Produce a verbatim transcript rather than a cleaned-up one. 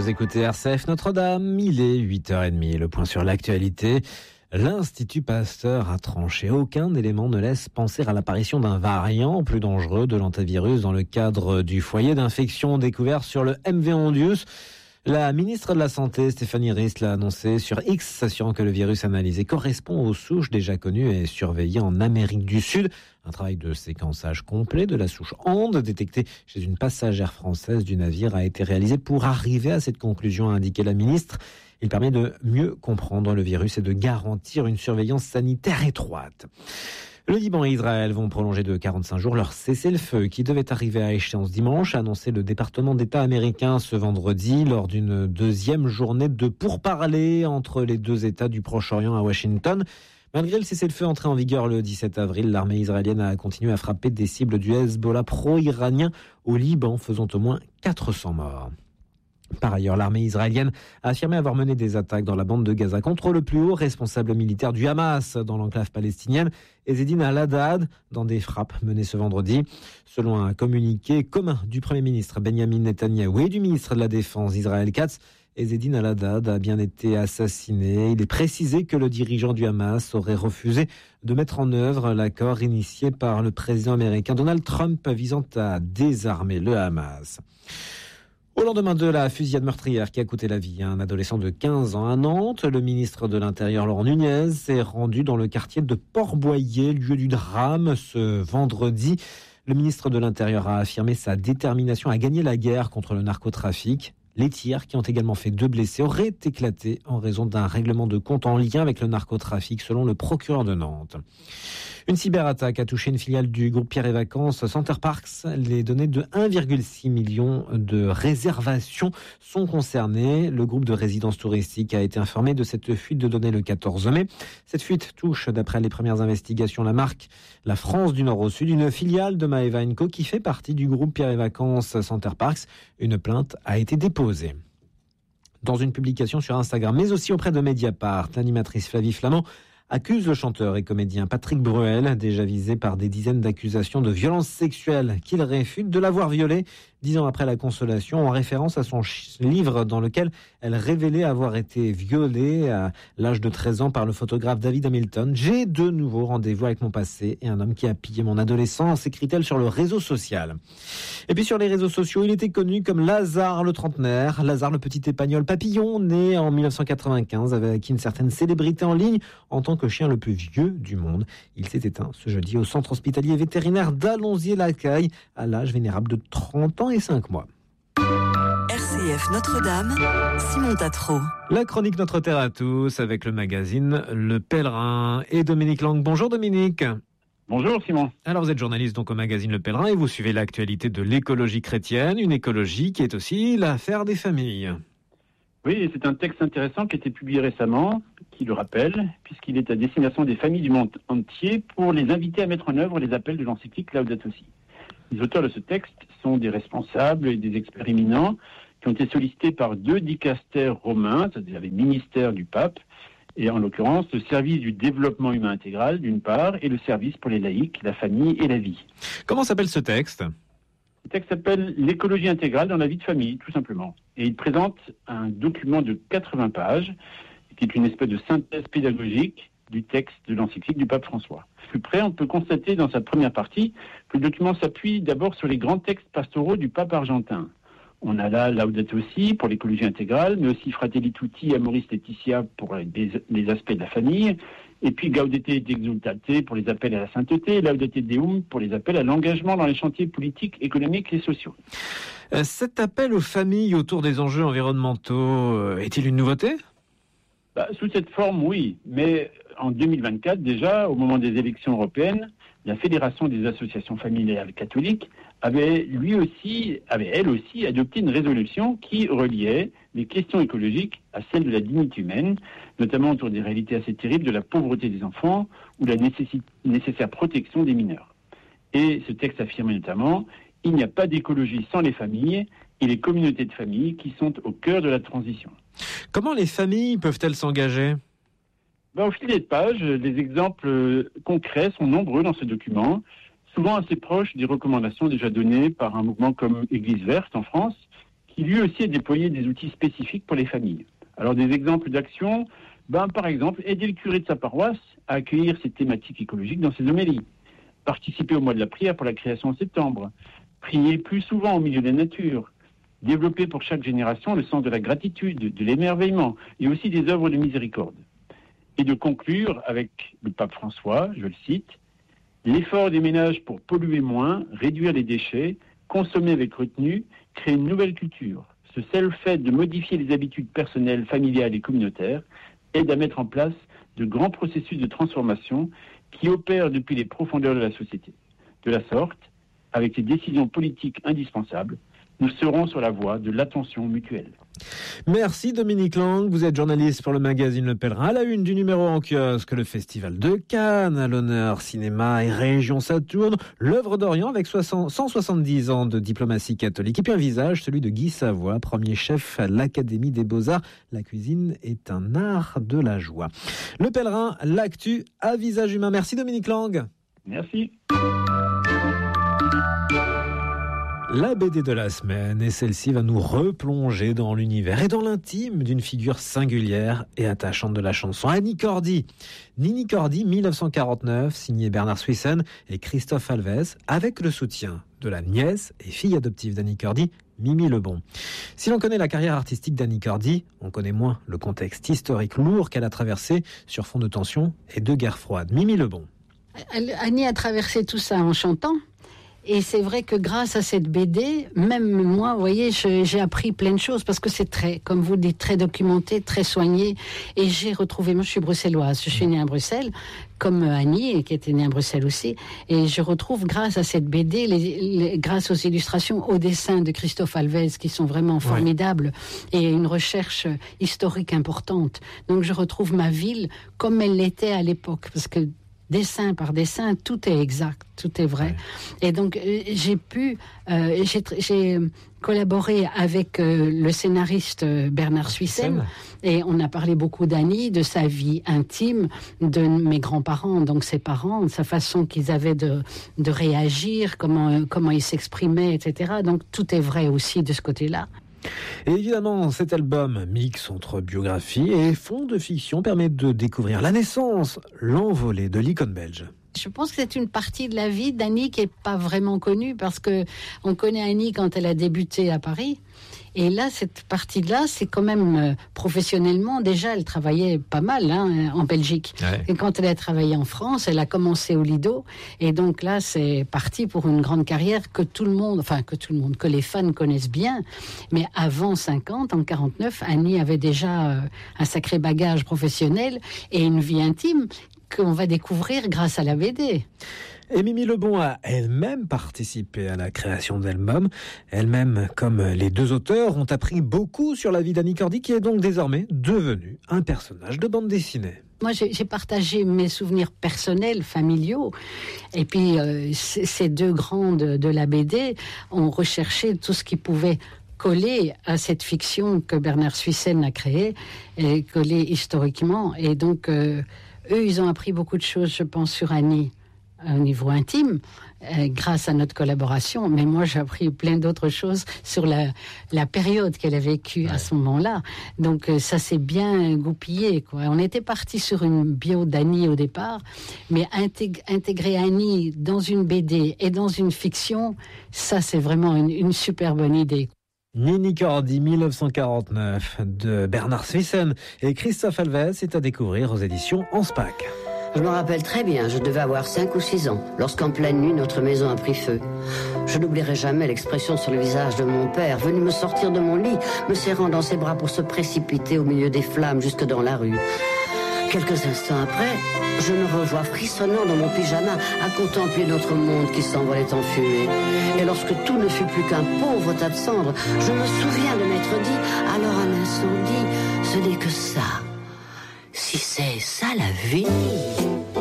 Vous écoutez R C F Notre-Dame, il est huit heures trente, le point sur l'actualité. L'Institut Pasteur a tranché. Aucun élément ne laisse penser à l'apparition d'un variant plus dangereux de l'antivirus dans le cadre du foyer d'infection découvert sur le M V Ondius. La ministre de la Santé, Stéphanie Rist, l'a annoncé sur X, assurant que le virus analysé correspond aux souches déjà connues et surveillées en Amérique du Sud. Un travail de séquençage complet de la souche Ande, détectée chez une passagère française du navire, a été réalisé pour arriver à cette conclusion, a indiqué la ministre. Il permet de mieux comprendre le virus et de garantir une surveillance sanitaire étroite. Le Liban et Israël vont prolonger de quarante-cinq jours leur cessez-le-feu qui devait arriver à échéance dimanche, a annoncé le département d'État américain ce vendredi lors d'une deuxième journée de pourparlers entre les deux États du Proche-Orient à Washington. Malgré le cessez-le-feu entré en vigueur le dix-sept avril, l'armée israélienne a continué à frapper des cibles du Hezbollah pro-iranien au Liban, faisant au moins quatre cents morts. Par ailleurs, l'armée israélienne a affirmé avoir mené des attaques dans la bande de Gaza contre le plus haut responsable militaire du Hamas dans l'enclave palestinienne, Ezzedine Al-Haddad, dans des frappes menées ce vendredi. Selon un communiqué commun du Premier ministre Benjamin Netanyahou et du ministre de la Défense Israël Katz, Ezzedine Al-Haddad a bien été assassiné. Il est précisé que le dirigeant du Hamas aurait refusé de mettre en œuvre l'accord initié par le président américain Donald Trump visant à désarmer le Hamas. Au lendemain de la fusillade meurtrière qui a coûté la vie à un adolescent de quinze ans à Nantes, le ministre de l'Intérieur Laurent Nunez s'est rendu dans le quartier de Port-Boyer, lieu du drame, ce vendredi. Le ministre de l'Intérieur a affirmé sa détermination à gagner la guerre contre le narcotrafic. Les tirs, qui ont également fait deux blessés, auraient éclaté en raison d'un règlement de compte en lien avec le narcotrafic, selon le procureur de Nantes. Une cyberattaque a touché une filiale du groupe Pierre et Vacances Center Parks. Les données de un virgule six million de réservations sont concernées. Le groupe de résidences touristiques a été informé de cette fuite de données le quatorze mai. Cette fuite touche, d'après les premières investigations, la marque La France du Nord au Sud, une filiale de Maeva and Co qui fait partie du groupe Pierre et Vacances Center Parks. Une plainte a été déposée. Dans une publication sur Instagram, mais aussi auprès de Mediapart, l'animatrice Flavie Flamand accuse le chanteur et comédien Patrick Bruel, déjà visé par des dizaines d'accusations de violences sexuelles, qu'il réfute de l'avoir violé dix ans après la Consolation, en référence à son livre dans lequel elle révélait avoir été violée à l'âge de treize ans par le photographe David Hamilton. J'ai de nouveau rendez-vous avec mon passé et un homme qui a pillé mon adolescence, écrit-elle sur le réseau social. Et puis sur les réseaux sociaux, il était connu comme Lazare le trentenaire, Lazare le petit épagnol papillon, né en dix-neuf cent quatre-vingt-quinze avec une certaine célébrité en ligne en tant que chien le plus vieux du monde. Il s'est éteint ce jeudi au centre hospitalier vétérinaire d'Allonzier-Lacaille à l'âge vénérable de trente ans et cinq mois. R C F Notre-Dame, Simon Tatro. La chronique Notre Terre à tous avec le magazine Le Pèlerin et Dominique Lang. Bonjour Dominique. Bonjour Simon. Alors vous êtes journaliste donc au magazine Le Pèlerin et vous suivez l'actualité de l'écologie chrétienne, une écologie qui est aussi l'affaire des familles. Oui, c'est un texte intéressant qui a été publié récemment, qui le rappelle, puisqu'il est à destination des familles du monde entier pour les inviter à mettre en œuvre les appels de l'encyclique Laudato Si. Les auteurs de ce texte sont des responsables et des experts éminents qui ont été sollicités par deux dicastères romains, c'est-à-dire les ministères du pape, et en l'occurrence le service du développement humain intégral d'une part, et le service pour les laïcs, la famille et la vie. Comment s'appelle ce texte ? Le texte s'appelle « L'écologie intégrale dans la vie de famille », tout simplement. Et il présente un document de quatre-vingts pages, qui est une espèce de synthèse pédagogique du texte de l'encyclique du pape François. Plus près, on peut constater dans sa première partie que le document s'appuie d'abord sur les grands textes pastoraux du pape argentin. On a là Laudato Si pour l'écologie intégrale, mais aussi Fratelli Tutti, Amoris Laetitia pour les, les aspects de la famille, et puis Gaudete et Exultate pour les appels à la sainteté, Laudate Deum pour les appels à l'engagement dans les chantiers politiques, économiques et sociaux. Euh, cet appel aux familles autour des enjeux environnementaux euh, est-il une nouveauté ? Bah, sous cette forme, oui, mais en deux mille vingt-quatre, déjà, au moment des élections européennes, la Fédération des associations familiales catholiques avait lui aussi, avait elle aussi adopté une résolution qui reliait les questions écologiques à celles de la dignité humaine, notamment autour des réalités assez terribles de la pauvreté des enfants ou la nécessi- nécessaire protection des mineurs. Et ce texte affirmait notamment « Il n'y a pas d'écologie sans les familles et les communautés de familles qui sont au cœur de la transition ». Comment les familles peuvent-elles s'engager ? Ben, au fil des pages, les exemples concrets sont nombreux dans ce document, souvent assez proches des recommandations déjà données par un mouvement comme Église verte en France, qui lui aussi a déployé des outils spécifiques pour les familles. Alors des exemples d'actions, ben, par exemple, aider le curé de sa paroisse à accueillir ces thématiques écologiques dans ses homélies, participer au mois de la prière pour la création en septembre, prier plus souvent au milieu de la nature, développer pour chaque génération le sens de la gratitude, de l'émerveillement et aussi des œuvres de miséricorde. Et de conclure avec le pape François, je le cite, « L'effort des ménages pour polluer moins, réduire les déchets, consommer avec retenue, créer une nouvelle culture. Ce seul fait de modifier les habitudes personnelles, familiales et communautaires aide à mettre en place de grands processus de transformation qui opèrent depuis les profondeurs de la société. De la sorte, avec les décisions politiques indispensables, nous serons sur la voie de l'attention mutuelle. » Merci Dominique Lang, vous êtes journaliste pour le magazine Le Pèlerin, à la une du numéro en kiosque, le Festival de Cannes, à l'honneur cinéma et région Saturne, l'œuvre d'Orient avec cent soixante-dix ans de diplomatie catholique, et puis un visage, celui de Guy Savoy, premier chef à l'Académie des Beaux-Arts. La cuisine est un art de la joie. Le Pèlerin, l'actu à visage humain. Merci Dominique Lang. Merci. La B D de la semaine, et celle-ci va nous replonger dans l'univers et dans l'intime d'une figure singulière et attachante de la chanson, Annie Cordy. Nini Cordy, dix-neuf cent quarante-neuf, signé Bernard Swissen et Christophe Alves, avec le soutien de la nièce et fille adoptive d'Annie Cordy, Mimi Lebon. Si l'on connaît la carrière artistique d'Annie Cordy, on connaît moins le contexte historique lourd qu'elle a traversé sur fond de tension et de guerre froide. Mimi Lebon. Annie a traversé tout ça en chantant. Et c'est vrai que grâce à cette B D, même moi, vous voyez, je, j'ai appris plein de choses parce que c'est très, comme vous dites, très documenté, très soigné. Et j'ai retrouvé, moi je suis bruxelloise, je suis née à Bruxelles, comme Annie, qui était née à Bruxelles aussi. Et je retrouve grâce à cette B D, les, les, grâce aux illustrations, aux dessins de Christophe Alves, qui sont vraiment formidables, ouais. Et une recherche historique importante. Donc je retrouve ma ville comme elle l'était à l'époque, parce que dessin par dessin, tout est exact, tout est vrai. Ouais. Et donc, euh, j'ai pu, euh, j'ai, j'ai collaboré avec euh, le scénariste Bernard Swissen, et on a parlé beaucoup d'Annie, de sa vie intime, de mes grands-parents, donc ses parents, de sa façon qu'ils avaient de, de réagir, comment, comment ils s'exprimaient, et cetera. Donc, tout est vrai aussi de ce côté-là. Et évidemment, cet album, mix entre biographie et fond de fiction, permet de découvrir la naissance, l'envolée de l'icône belge. Je pense que c'est une partie de la vie d'Annie qui n'est pas vraiment connue, parce que on connaît Annie quand elle a débuté à Paris. Et là, cette partie-là, c'est quand même euh, professionnellement, déjà, elle travaillait pas mal hein, en Belgique. Ouais. Et quand elle a travaillé en France, elle a commencé au Lido. Et donc là, c'est parti pour une grande carrière que tout le monde, enfin que tout le monde, que les fans connaissent bien. Mais avant cinquante, en quarante-neuf, Annie avait déjà euh, un sacré bagage professionnel et une vie intime qu'on va découvrir grâce à la B D. Et Mimi Lebon a elle-même participé à la création de l'album. Elle-même, comme les deux auteurs, ont appris beaucoup sur la vie d'Annie Cordy, qui est donc désormais devenue un personnage de bande dessinée. Moi, j'ai, j'ai partagé mes souvenirs personnels, familiaux. Et puis, euh, c- ces deux grandes de la B D ont recherché tout ce qui pouvait coller à cette fiction que Bernard Swissen a créée, et coller historiquement. Et donc, euh, eux, ils ont appris beaucoup de choses, je pense, sur Annie, au niveau intime, euh, grâce à notre collaboration. Mais moi, j'ai appris plein d'autres choses sur la, la période qu'elle a vécue ouais. à ce moment-là. Donc, euh, ça s'est bien goupillé, quoi. On était parti sur une bio d'Annie au départ, mais intég- intégrer Annie dans une B D et dans une fiction, ça, c'est vraiment une, une super bonne idée. Nini Cordy, dix-neuf cent quarante-neuf, de Bernard Swissen et Christophe Alves, est à découvrir aux éditions Anspach. Je me rappelle très bien, je devais avoir cinq ou six ans, lorsqu'en pleine nuit, notre maison a pris feu. Je n'oublierai jamais l'expression sur le visage de mon père, venu me sortir de mon lit, me serrant dans ses bras pour se précipiter au milieu des flammes jusque dans la rue. Quelques instants après, je me revois frissonnant dans mon pyjama à contempler notre monde qui s'envolait en fumée. Et lorsque tout ne fut plus qu'un pauvre tas de cendres, je me souviens de m'être dit, alors un incendie, ce n'est que ça. Si c'est ça la vie...